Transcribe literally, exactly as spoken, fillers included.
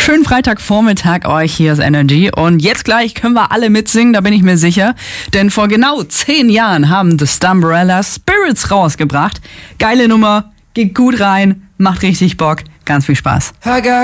Schönen Freitagvormittag euch, hier ist Energy. Und jetzt gleich können wir alle mitsingen, da bin ich mir sicher. Denn vor genau zehn Jahren haben The Stumbrella Spirits rausgebracht. Geile Nummer, geht gut rein, macht richtig Bock, ganz viel Spaß.